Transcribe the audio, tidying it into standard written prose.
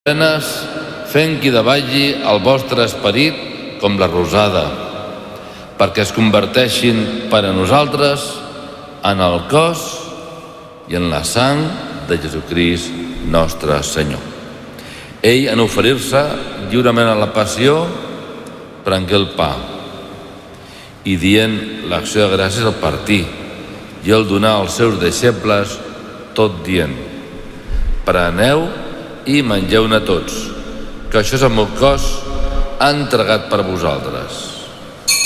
plenes, fent que davalli el vostre esperit com la rosada, perquè es converteixin per a nosaltres en el cos i en la sang de Jesucrist nostre Senyor. Ell, en oferir-se lliurement a la passió, prengué el pa i, dient l'acció de gràcies al partir, i el donar als seus deixebles, tot dient: preneu i mengeu-ne tots, que això és el meu cos entregat per vosaltres.